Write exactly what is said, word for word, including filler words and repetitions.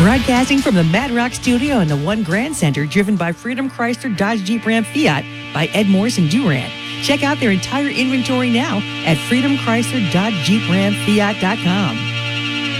Broadcasting from the Mad Rock Studio and the One Grand Center, driven by Freedom Chrysler Dodge Jeep Ram Fiat by Ed Morris and Duran. Check out their entire inventory now at freedom chrysler dodge jeep ram fiat dot com.